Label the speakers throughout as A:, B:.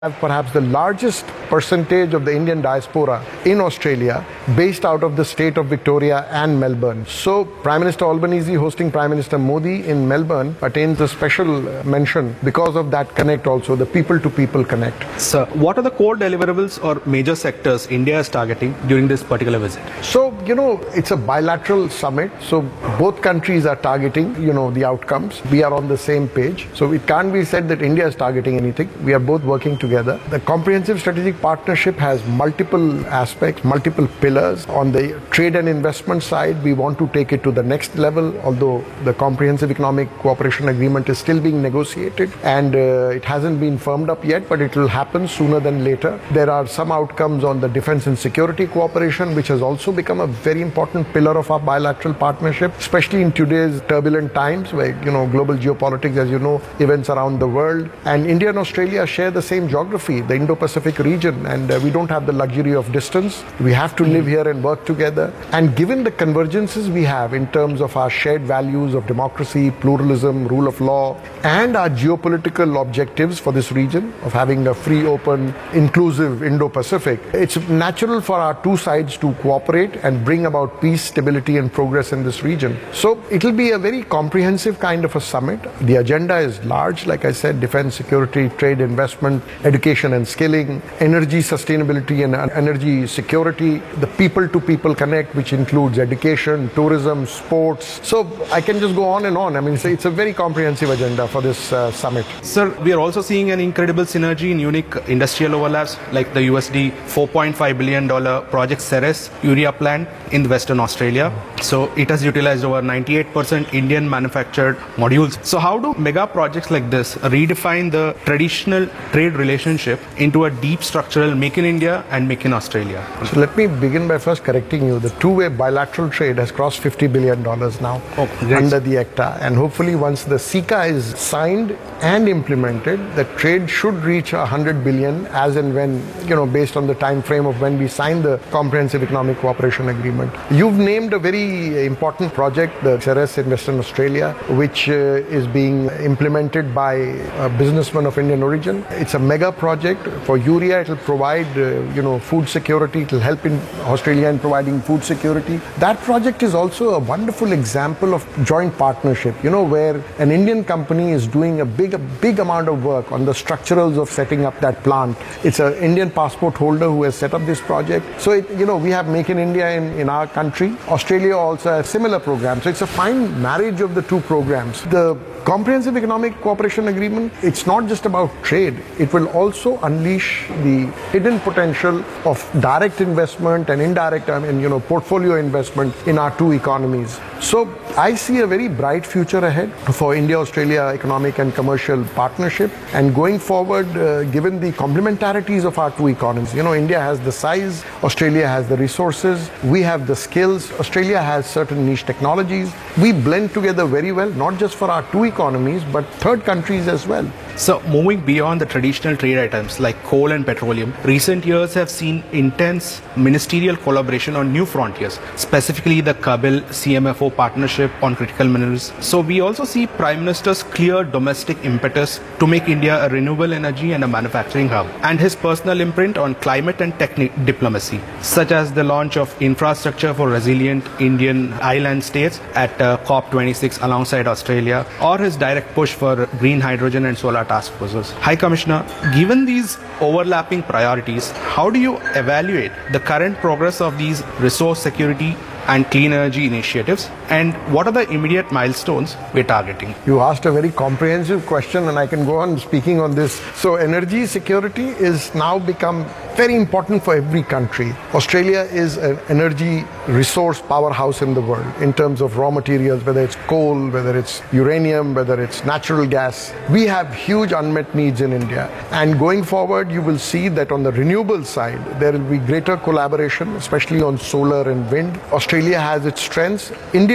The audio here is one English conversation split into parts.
A: have perhaps the largest percentage of the Indian diaspora in Australia based out of the state of Victoria and Melbourne. So Prime Minister Albanese hosting Prime Minister Modi in Melbourne attains a special mention because of that connect also, the people-to-people connect.
B: Sir, what are the core deliverables or major sectors India is targeting during this particular visit?
A: So, it's a bilateral summit. So both countries are targeting, the outcomes. We are on the same page. So it can't be said that India is targeting anything. We are both working together. The comprehensive strategic partnership has multiple aspects, multiple pillars. On the trade and investment side, we want to take it to the next level, although the comprehensive economic cooperation agreement is still being negotiated and it hasn't been firmed up yet, but it will happen sooner than later. There are some outcomes on the defense and security cooperation, which has also become a very important pillar of our bilateral partnership, especially in today's turbulent times where, global geopolitics, as you know, events around the world. And India and Australia share the same geography, the Indo-Pacific region, and we don't have the luxury of distance. We have to live here and work together. And given the convergences we have in terms of our shared values of democracy, pluralism, rule of law, and our geopolitical objectives for this region of having a free, open, inclusive Indo-Pacific, it's natural for our two sides to cooperate and bring about peace, stability, and progress in this region. So it'll be a very comprehensive kind of a summit. The agenda is large, like I said, defense, security, trade, investment, education and skilling, energy sustainability and energy security, the people-to-people connect, which includes education, tourism, sports. So I can just go on and on. It's a very comprehensive agenda for this summit.
B: Sir, we are also seeing an incredible synergy in unique industrial overlaps like the USD $4.5 billion project Ceres urea plant in Western Australia. So it has utilized over 98% Indian manufactured modules. So how do mega projects like this redefine the traditional trade relationship into a deep structural make in India and make in Australia?
A: So let me begin by first correcting you. The two-way bilateral trade has crossed $50 billion now under the ACTA. And hopefully once the CECA is signed and implemented, the trade should reach 100 billion as and when, based on the time frame of when we sign the Comprehensive Economic Cooperation Agreement. You've named a very important project, the Ceres in Western Australia, which is being implemented by a businessman of Indian origin. It's a mega project. For urea, it will provide, food security. It will help in Australia in providing food security. That project is also a wonderful example of joint partnership, where an Indian company is doing a big amount of work on the structurals of setting up that plant. It's an Indian passport holder who has set up this project. So, we have Make in India in our country. Australia also has similar programs. So it's a fine marriage of the two programs. The Comprehensive Economic Cooperation Agreement, it's not just about trade. It will also unleash the hidden potential of direct investment and indirect, portfolio investment in our two economies. So I see a very bright future ahead for India-Australia economic and commercial partnership. And going forward, given the complementarities of our two economies, India has the size, Australia has the resources, we have the skills, Australia has certain niche technologies. We blend together very well, not just for our two economies, but third countries as well.
B: So moving beyond the traditional trade items like coal and petroleum, recent years have seen intense ministerial collaboration on new frontiers, specifically the Kabil CMFO partnership on critical minerals. So we also see Prime Minister's clear domestic impetus to make India a renewable energy and a manufacturing hub, and his personal imprint on climate and diplomacy, such as the launch of infrastructure for resilient Indian island states at COP26 alongside Australia, or his direct push for green hydrogen and solar task forces. High Commissioner, given these overlapping priorities, how do you evaluate the current progress of these resource security and clean energy initiatives, and what are the immediate milestones we're targeting?
A: You asked a very comprehensive question and I can go on speaking on this. So energy security is now become very important for every country. Australia is an energy resource powerhouse in the world in terms of raw materials, whether it's coal, whether it's uranium, whether it's natural gas. We have huge unmet needs in India. And going forward, you will see that on the renewable side, there will be greater collaboration, especially on solar and wind. Australia has its strengths. India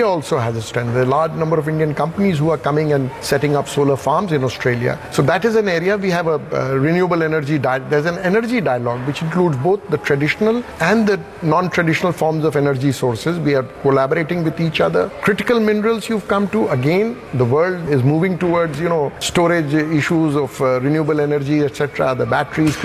A: also has a strength. There are a large number of Indian companies who are coming and setting up solar farms in Australia. So that is an area we have a renewable energy. There's an energy dialogue which includes both the traditional and the non-traditional forms of energy sources. We are collaborating with each other. Critical minerals you've come to, again, the world is moving towards, storage issues of renewable energy, etc. The batteries,